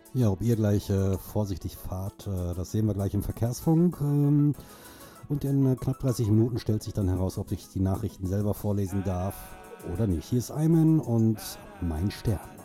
Ja, ob ihr gleich vorsichtig fahrt, das sehen wir gleich im Verkehrsfunk. Und in knapp 30 Minuten stellt sich dann heraus, ob ich die Nachrichten selber vorlesen darf oder nicht. Hier ist Ayman und mein Stern.